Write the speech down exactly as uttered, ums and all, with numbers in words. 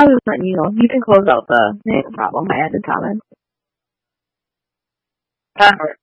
I was letting you know. You can close out the name problem. I added comments. Uh,